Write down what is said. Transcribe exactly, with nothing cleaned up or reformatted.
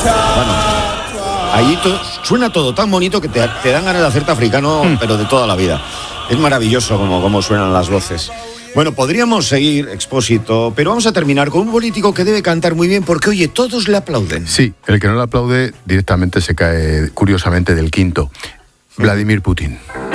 Bueno, allí to- suena todo tan bonito que te, te dan ganas de hacerte africano, mm. pero de toda la vida. Es maravilloso como, como suenan las voces. Bueno, podríamos seguir, Expósito, pero vamos a terminar con un político que debe cantar muy bien porque, oye, todos le aplauden. Sí, el que no le aplaude directamente se cae, curiosamente, del quinto. Vladimir Putin.